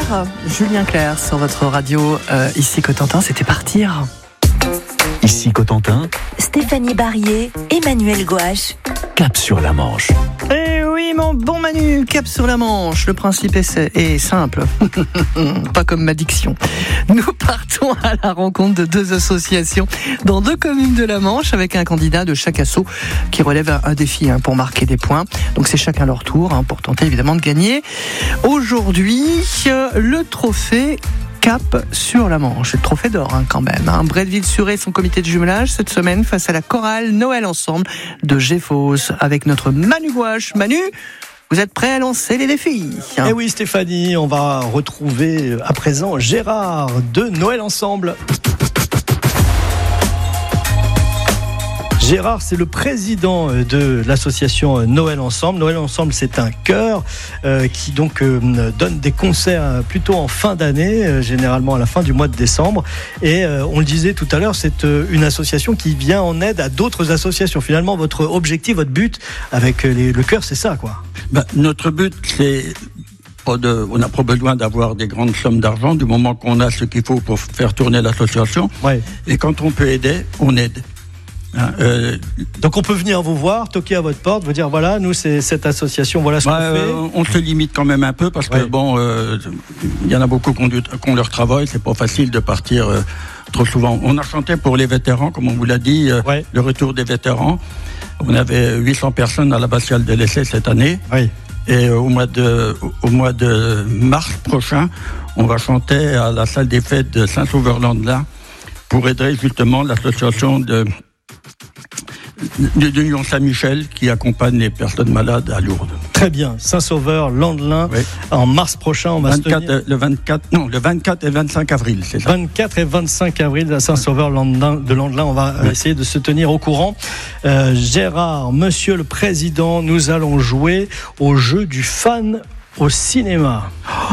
Julien Clerc sur votre radio. Ici Cotentin, c'était partir. Ici Cotentin, Stéphanie Barrier, Emmanuel Gouache. cap sur la Manche. Eh oui, mon bon Manu, cap sur la Manche. Le principe est simple, pas comme ma diction. Nous partons à la rencontre de deux associations dans deux communes de la Manche avec un candidat de chaque asso qui relève un défi pour marquer des points. Donc c'est chacun leur tour pour tenter évidemment de gagner. Aujourd'hui, le trophée cap sur la Manche, le trophée d'or quand même. Bretteville-sur-Ré et son comité de jumelage cette semaine face à la chorale Noël Ensemble de Géfos avec notre Manu Gouache. Manu, vous êtes prêt à lancer les défis? Eh oui Stéphanie, on va retrouver à présent Gérard de Noël Ensemble. Gérard, c'est le président de l'association Noël Ensemble. Noël Ensemble, c'est un chœur qui donc donne des concerts plutôt en fin d'année, généralement à la fin du mois de décembre. Et on le disait tout à l'heure, c'est une association qui vient en aide à d'autres associations. Finalement, votre objectif, votre but avec le chœur, c'est ça, quoi. Notre but, c'est... on n'a pas besoin d'avoir des grandes sommes d'argent du moment qu'on a ce qu'il faut pour faire tourner l'association. Ouais. Et quand on peut aider, on aide. Donc on peut venir vous voir, toquer à votre porte, vous dire voilà, nous c'est cette association, voilà ce qu'on fait. On se limite quand même un peu parce que il y en a beaucoup qui ont leur travail, c'est pas facile de partir trop souvent. On a chanté pour les vétérans, comme on vous l'a dit, le retour des vétérans. On avait 800 personnes à l'abbatiale de l'Essai cette année. Oui. Et au mois de mars prochain, on va chanter à la salle des fêtes de Saint-Sauveur-Landelin pour aider justement l'association de l'Union Saint-Michel qui accompagne les personnes malades à Lourdes. Très bien, Saint-Sauveur-Landelin, en mars prochain, on va se tenir... le 24 et 25 avril, c'est ça. 24 et 25 avril à Saint-Sauveur-Landelin, on va essayer de se tenir au courant. Gérard, monsieur le président, nous allons jouer au jeu du fan au cinéma.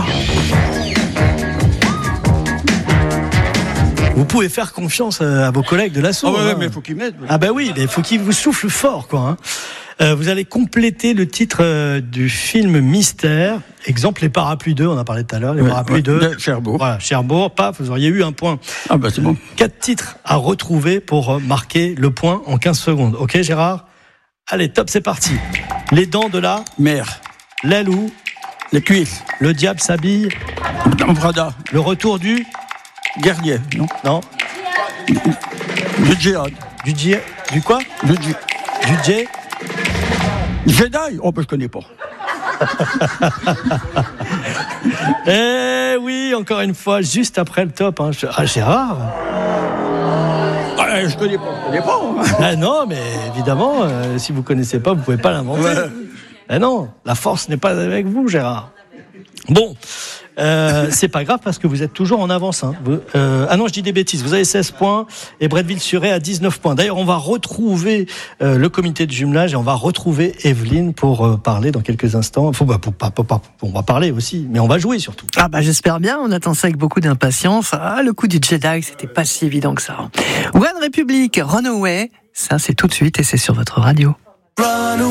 Vous pouvez faire confiance à vos collègues de l'asso. Mais il faut qu'ils m'aident. Ah oui, mais il faut qu'ils vous soufflent fort, quoi. Vous allez compléter le titre du film Mystère. Exemple, les Parapluies 2, on a parlé tout à l'heure, les Parapluies 2. De Cherbourg. Voilà, Cherbourg, paf, vous auriez eu un point. C'est bon. 4 titres à retrouver pour marquer le point en 15 secondes. Ok, Gérard? Allez, top, c'est parti. Les dents de la mer. L'aile où? Les cuisses. Le diable s'habille en Vrada. Le retour du guerrier, non? Non. Du djihad. Du quoi? Du Jedi. Je connais pas. Eh oui, encore une fois, juste après le top. Gérard. Je connais pas. Non, mais évidemment, si vous connaissez pas, vous pouvez pas l'inventer. Non, la force n'est pas avec vous, Gérard. Bon, c'est pas grave parce que vous êtes toujours en avance. Non, je dis des bêtises. Vous avez 16 points et Bretteville-sur-Ré a 19 points. D'ailleurs, on va retrouver le comité de jumelage et on va retrouver Evelyne pour parler dans quelques instants. On va parler aussi, mais on va jouer surtout. J'espère bien. On attend ça avec beaucoup d'impatience. Le coup du Jedi, c'était pas si évident que ça. One Republic, Runaway. Ça, c'est tout de suite et c'est sur votre radio.